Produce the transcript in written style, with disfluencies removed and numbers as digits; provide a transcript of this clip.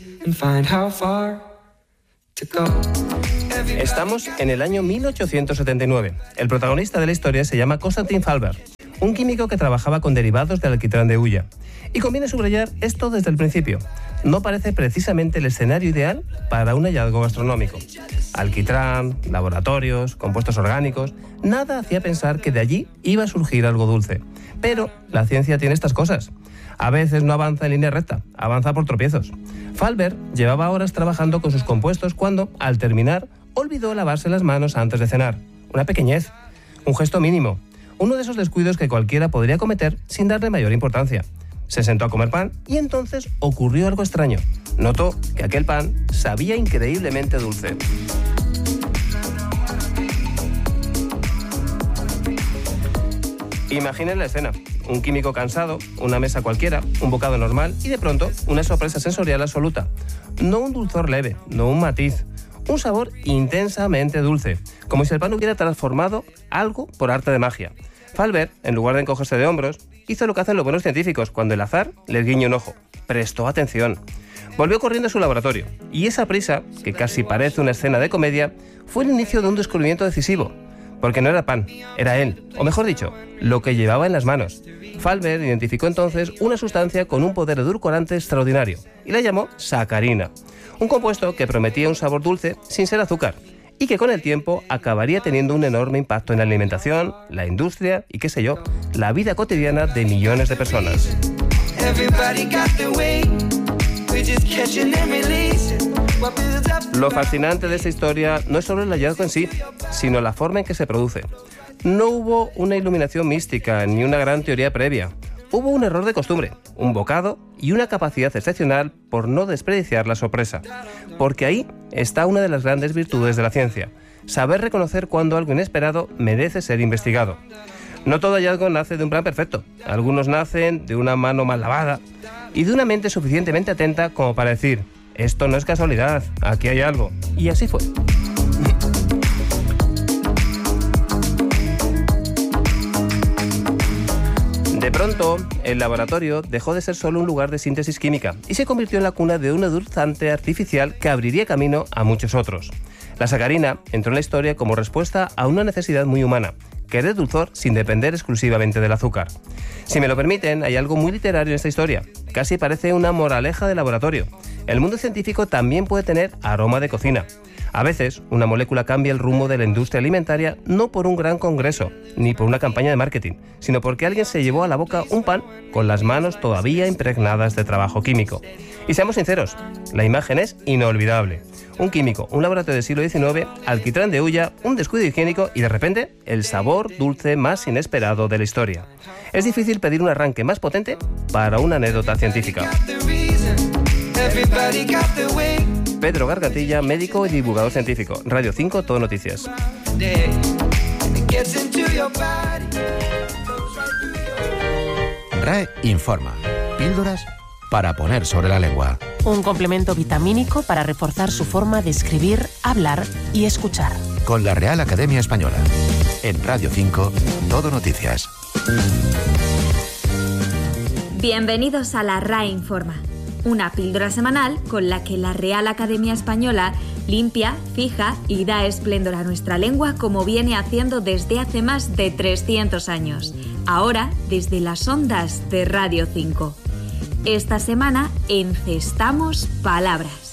Estamos en el año 1879. El protagonista de la historia se llama Constantin Fallbert, un químico que trabajaba con derivados del alquitrán de hulla. Y conviene subrayar esto desde el principio. No parece precisamente el escenario ideal para un hallazgo gastronómico. Alquitrán, laboratorios, compuestos orgánicos, nada hacía pensar que de allí iba a surgir algo dulce. Pero la ciencia tiene estas cosas. A veces no avanza en línea recta, avanza por tropiezos. Fallbert llevaba horas trabajando con sus compuestos cuando, al terminar, olvidó lavarse las manos antes de cenar. Una pequeñez, un gesto mínimo, uno de esos descuidos que cualquiera podría cometer sin darle mayor importancia. Se sentó a comer pan y entonces ocurrió algo extraño. Notó que aquel pan sabía increíblemente dulce. Imaginen la escena. Un químico cansado, una mesa cualquiera, un bocado normal y de pronto una sorpresa sensorial absoluta. No un dulzor leve, no un matiz. Un sabor intensamente dulce, como si el pan hubiera transformado algo por arte de magia. Fallbert, en lugar de encogerse de hombros, hizo lo que hacen los buenos científicos cuando el azar les guiña un ojo. Prestó atención. Volvió corriendo a su laboratorio, y esa prisa, que casi parece una escena de comedia, fue el inicio de un descubrimiento decisivo. Porque no era pan, era él, o mejor dicho, lo que llevaba en las manos. Fallbert identificó entonces una sustancia con un poder edulcorante extraordinario, y la llamó sacarina. Un compuesto que prometía un sabor dulce sin ser azúcar, y que con el tiempo acabaría teniendo un enorme impacto en la alimentación, la industria y, qué sé yo, la vida cotidiana de millones de personas. Lo fascinante de esta historia no es solo el hallazgo en sí, sino la forma en que se produce. No hubo una iluminación mística ni una gran teoría previa. Hubo un error de costumbre, un bocado y una capacidad excepcional por no desperdiciar la sorpresa. Porque ahí está una de las grandes virtudes de la ciencia, saber reconocer cuando algo inesperado merece ser investigado. No todo hallazgo nace de un plan perfecto. Algunos nacen de una mano mal lavada y de una mente suficientemente atenta como para decir: esto no es casualidad, aquí hay algo. Y así fue. De pronto, el laboratorio dejó de ser solo un lugar de síntesis química y se convirtió en la cuna de un edulcorante artificial que abriría camino a muchos otros. La sacarina entró en la historia como respuesta a una necesidad muy humana: querer dulzor sin depender exclusivamente del azúcar. Si me lo permiten, hay algo muy literario en esta historia. Casi parece una moraleja de laboratorio. El mundo científico también puede tener aroma de cocina. A veces, una molécula cambia el rumbo de la industria alimentaria no por un gran congreso, ni por una campaña de marketing, sino porque alguien se llevó a la boca un pan con las manos todavía impregnadas de trabajo químico. Y seamos sinceros, la imagen es inolvidable. Un químico, un laboratorio del siglo XIX, alquitrán de hulla, un descuido higiénico y de repente el sabor dulce más inesperado de la historia. Es difícil pedir un arranque más potente para una anécdota científica. Pedro Gargantilla, médico y divulgador científico. Radio 5, Todo Noticias. RAE informa. Píldoras para poner sobre la lengua. Un complemento vitamínico para reforzar su forma de escribir, hablar y escuchar. Con la Real Academia Española. En Radio 5, Todo Noticias. Bienvenidos a la RAE Informa, una píldora semanal con la que la Real Academia Española limpia, fija y da esplendor a nuestra lengua como viene haciendo desde hace más de 300 años. Ahora, desde las ondas de Radio 5. Esta semana encestamos palabras.